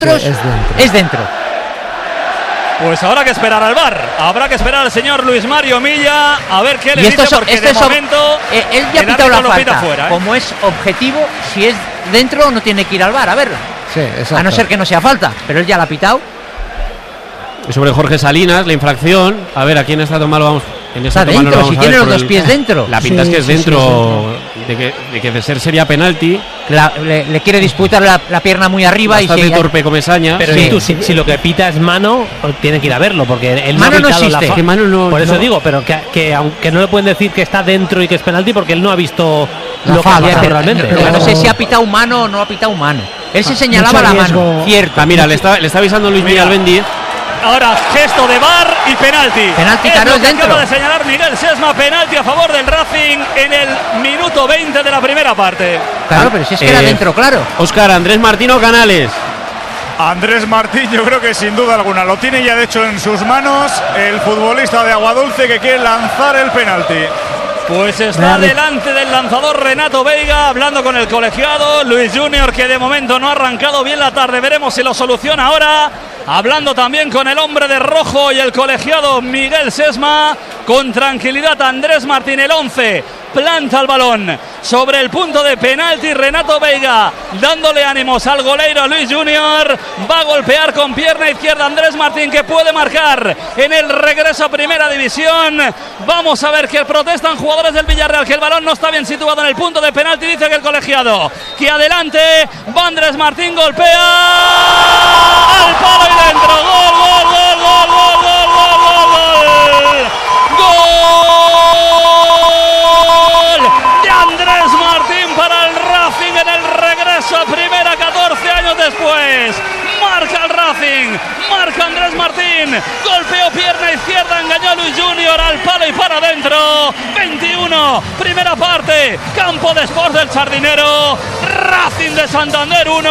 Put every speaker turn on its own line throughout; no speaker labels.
Es dentro.
Pues habrá que esperar al VAR, habrá que esperar al señor Luis Mario Milla a ver qué le dice, porque de momento
él ya ha pitado la falta,
fuera,
como es objetivo, si es dentro no tiene que ir al VAR a verla.
Sí, exacto.
A no ser que no sea falta, pero él ya la ha pitado.
Y sobre Jorge Salinas, la infracción, a ver, aquí en esta toma lo vamos...
Está dentro, si tiene los dos pies dentro.
La pinta es que es dentro, de que de ser sería penalti.
Le quiere disputar la pierna muy arriba.
Bastante
y
torpe Comesaña.
Pero si lo que pita es mano, tiene que ir a verlo, porque él
mano
no ha pitado
existe.
Por eso digo, pero que aunque no le pueden decir que está dentro y que es penalti, porque él no ha visto
lo
falta realmente.
Pero no sé si ha pitado mano o no ha pitado mano. Él se señalaba la mano, cierto.
Mira, le está avisando Luis Miguel Bendiz.
Ahora gesto de VAR y penalti.
Penalti,
es
claro,
lo que
dentro.
acaba de señalar Miguel Sesma, penalti a favor del Racing en el minuto 20 de la primera parte.
Claro, pero si es que era dentro, claro.
Óscar, Andrés Martín o Canales.
Andrés Martín, yo creo que sin duda alguna lo tiene ya de hecho en sus manos el futbolista de Aguadulce que quiere lanzar el penalti.
Pues está delante del lanzador Renato Veiga, hablando con el colegiado Luis Junior, que de momento no ha arrancado bien la tarde. Veremos si lo soluciona ahora. Hablando también con el hombre de rojo y el colegiado Miguel Sesma. Con tranquilidad Andrés Martín, el 11, planta el balón sobre el punto de penalti. Renato Veiga dándole ánimos al goleiro Luis Junior. Va a golpear con pierna izquierda Andrés Martín, que puede marcar en el regreso a primera división. Vamos a ver que protestan jugadores del Villarreal, que el balón no está bien situado en el punto de penalti. Dice que el colegiado, que adelante va Andrés Martín, golpea al palo y dentro. Gol, gol, gol, gol, gol, gol, gol, gol, gol de Andrés Martín para el Racing en el regreso a primera 14 años después. Marca el Racing, marca Andrés Martín, golpeó pierna izquierda, engañó a Luis Junior al palo y para adentro. 21, primera parte, Campo de Sports del Sardinero, Racing de Santander 1,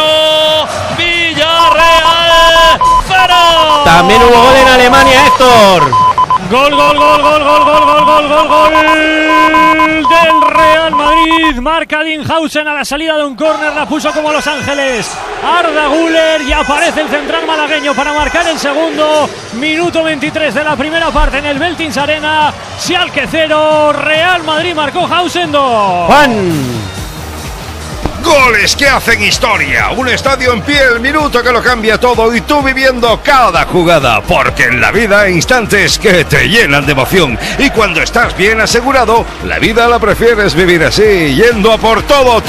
Villarreal 0.
También hubo gol en Alemania, Héctor.
Gol del Real Madrid. Marca Dinhausen a la salida de un córner, la puso como Los Ángeles Arda Güler y aparece el central malagueño para marcar el segundo. Minuto 23 de la primera parte en el Veltins Arena. Schalke 0, Real Madrid marcó, Hausen 2.
Juan.
Goles que hacen historia, un estadio en pie, el minuto que lo cambia todo y tú viviendo cada jugada, porque en la vida hay instantes que te llenan de emoción y cuando estás bien asegurado, la vida la prefieres vivir así, yendo a por todo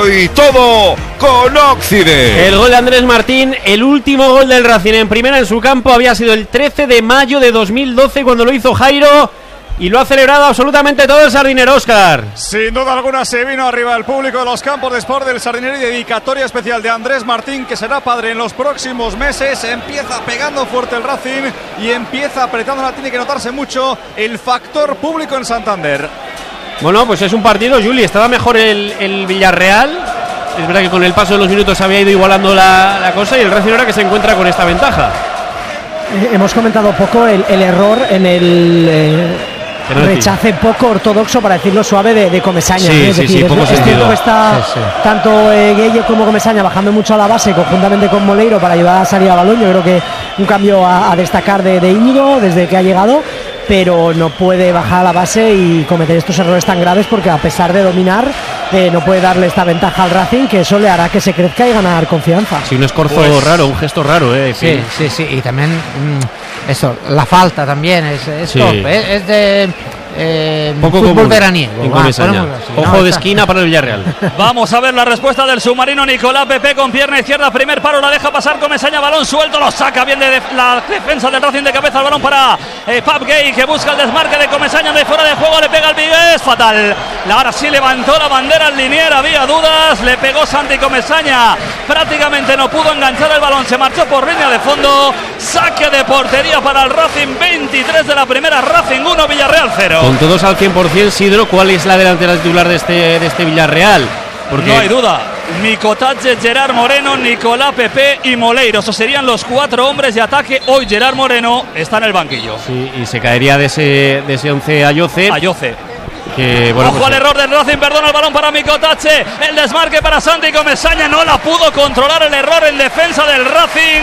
con Occident.
El gol de Andrés Martín, el último gol del Racing en primera en su campo había sido el 13 de mayo de 2012 cuando lo hizo Jairo. Y lo ha celebrado absolutamente todo el Sardinero, Óscar.
Sin duda alguna se vino arriba el público de los campos de Sport del Sardinero y dedicatoria especial de Andrés Martín, que será padre en los próximos meses. Empieza pegando fuerte el Racing y empieza apretándola. Tiene que notarse mucho el factor público en Santander.
Bueno, pues es un partido, Juli, estaba mejor el Villarreal. Es verdad que con el paso de los minutos había ido igualando la cosa y el Racing ahora que se encuentra con esta ventaja.
Hemos comentado poco el error en el... rechace poco ortodoxo, para decirlo suave, de Comesaña.
Es decir, poco sentido.
Que está tanto Gueye como Comesaña bajando mucho a la base conjuntamente con Moleiro para ayudar a salir a balón. Yo creo que un cambio a destacar de Íñigo desde que ha llegado, pero no puede bajar a la base y cometer estos errores tan graves, porque a pesar de dominar no puede darle esta ventaja al Racing, que eso le hará que se crezca y ganar confianza.
Sí, un escorzo raro, un gesto raro.
Sí, y también eso, la falta también es top, es de
poco
fútbol
común
veraniego.
Ojo de esquina para el Villarreal.
Vamos a ver la respuesta del submarino Nicolás Pepe con pierna izquierda, primer paro, la deja pasar Comesaña, balón suelto, lo saca bien de la defensa del Racing de cabeza, el balón para Pap Gay, que busca el desmarque de Comesaña de fuera de juego, le pega el Vigués, fatal. Ahora sí levantó la bandera al linier, había dudas, le pegó Santi Comesaña, prácticamente no pudo enganchar el balón, se marchó por línea de fondo, saque de portería para el Racing, 23 de la primera, Racing 1, Villarreal 0.
Con todos al 100%, Sidro, ¿cuál es la delantera titular de este Villarreal? Porque
no hay duda, Micotage, Gerard Moreno, Nicolás Pepe y Moleiro, esos serían los 4 hombres de ataque. Hoy Gerard Moreno está en el banquillo.
Sí, y se caería de ese 11 Ayoce.
Ojo al error del Racing, perdona el balón para Micotache, el desmarque para Santi Comesaña, no la pudo controlar el error en defensa del Racing.